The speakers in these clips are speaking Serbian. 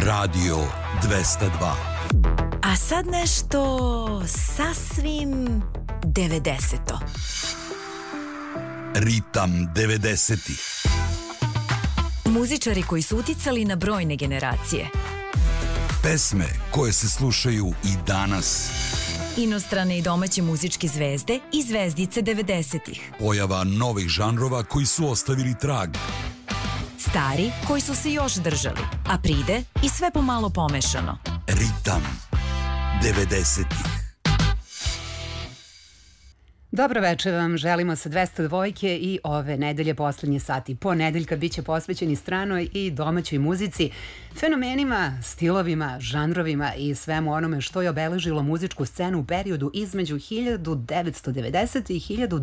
Radio 202. A sad nešto sasvim 90-to. Ritam 90-ih. Muzičari koji su uticali na brojne generacije. Pesme koje se slušaju i danas. Inostrane i domaće muzičke zvezde i zvezdice 90-ih. Pojava novih žanrova koji su ostavili trag. Stari koji su se još držali, a pride i sve pomalo pomešano. Ritam 90-ih. Dobro večer vam želimo sa 202 i ove nedelje poslednji sati ponedeljka biće posvećeni stranoj i domaćoj muzici, fenomenima, stilovima, žanrovima i svemu onome što je obeležilo muzičku scenu u periodu između 1990. i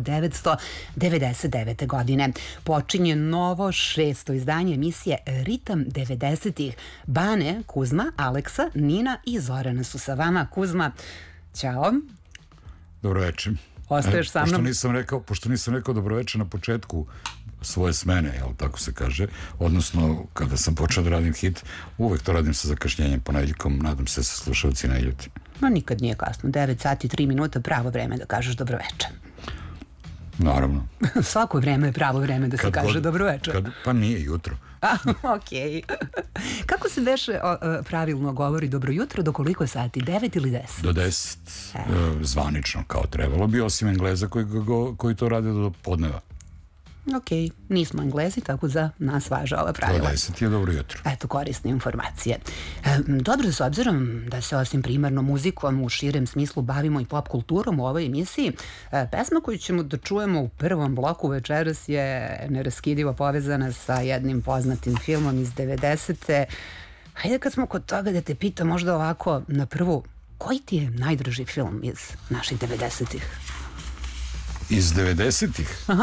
1999. godine. Počinje novo 6. izdanje emisije Ritam 90-ih. Bane, Kuzma, Aleksa, Nina i Zorana su sa vama. Kuzma, ćao. Dobro večer. Ostaješ sa mnom? Pošto nisam rekao dobroveče na početku svoje smene, jel tako se kaže, odnosno kada sam počeo da radim hit, uvek to radim sa zakašnjenjem ponedeljkom, nadam se sa slušalci ne ljuti. Ma nikad nije kasno, 9 sati 3 minuta, pravo vreme da kažeš dobroveče. Naravno. Svako vreme je pravo vreme da se kaže dobroveče. Pa nije jutro. Okej. Kako se beše pravilno govori dobro jutro, do koliko sati? 9 ili 10? Do 10, zvanično kao trebalo bi, osim Engleza koji to rade do podneva. Okej, nismo Englezi, tako za nas važe ova pravila. Do 10 je dobro jutro. Eto, korisne informacije. Dobro, s obzirom da se osim primarno muzikom u širem smislu bavimo i pop kulturom u ovoj emisiji, pesma koju ćemo da čujemo u prvom bloku večeras je neraskidivo povezana sa jednim poznatim filmom iz 90. Hajde kad smo kod toga da te pitam možda ovako na prvu, koji ti je najdraži film iz naših 90-ih? Iz 90-ih? Aha.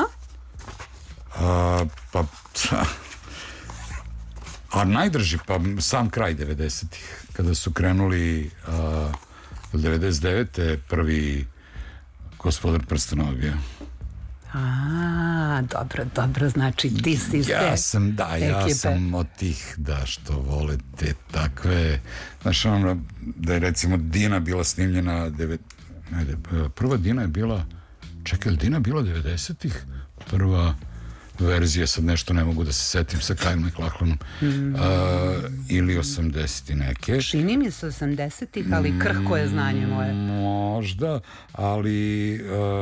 A najdrži, pa sam kraj 90-ih, kada su krenuli 99. prvi Gospodar prstenova bio. Dobro, znači ti si iz te ja sam od tih da što vole te takve, znaš ono, da je recimo Dina bila snimljena prva Dina je bila, čekaj, je Dina bila 90-ih? Prva verzija, sad nešto ne mogu da se setim sa Kyle MacLachlanom, ili 80 i neke. Čini mi se 80-ih, ali krhko je znanje moje. Možda, ali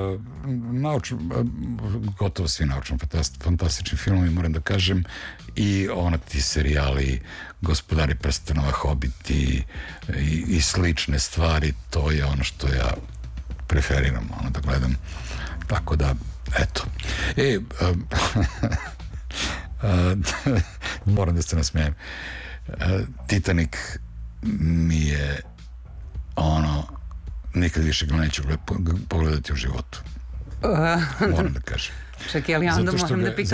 gotovo svi naučno fantastični filmovi, moram da kažem, i ti serijali Gospodari prstenova, Hobiti i slične stvari, to je ono što ja preferiram, da gledam. Tako da, eto. Moram da se nasmijem. Titanic mi je nikad više ga neću pogledati u životu. Moram da kažem. Čekaj, ali onda moram da pitam